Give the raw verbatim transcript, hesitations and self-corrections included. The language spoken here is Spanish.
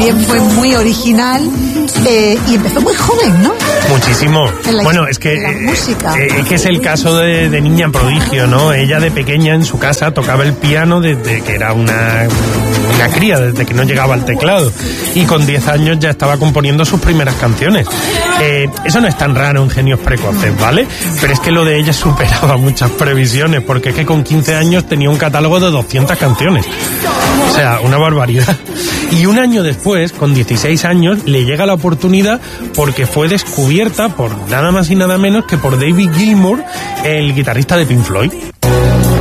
también fue muy original eh, y empezó muy joven, ¿no? Muchísimo. La, bueno, es que, la música. Eh, que es el caso de, de niña prodigio, ¿no? Ella de pequeña en su casa tocaba el piano desde que era una, una cría, desde que no llegaba al teclado. Y con diez años ya estaba componiendo sus primeras canciones. Eh, eso no es tan raro en genios precoces, ¿vale? Pero es que lo de ella superaba muchas previsiones, porque es que con quince años tenía un catálogo de doscientas canciones. O sea, una barbaridad. Y un año después, con dieciséis años, le llega la oportunidad porque fue descubierta por nada más y nada menos que por David Gilmour, el guitarrista de Pink Floyd.